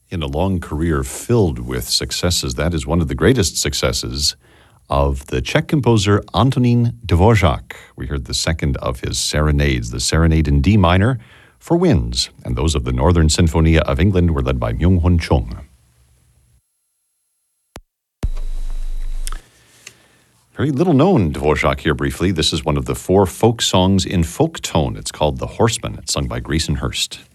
In a long career filled with successes, that is one of the greatest successes of the Czech composer Antonín Dvořák. We heard the second of his serenades, the Serenade in D minor for winds, and those of the Northern Sinfonia of England were led by Myung-Hun Chung. Very little known Dvořák here briefly. This is one of the 4 folk songs in folk tone. It's called The Horseman. It's sung by Grayson Hurst.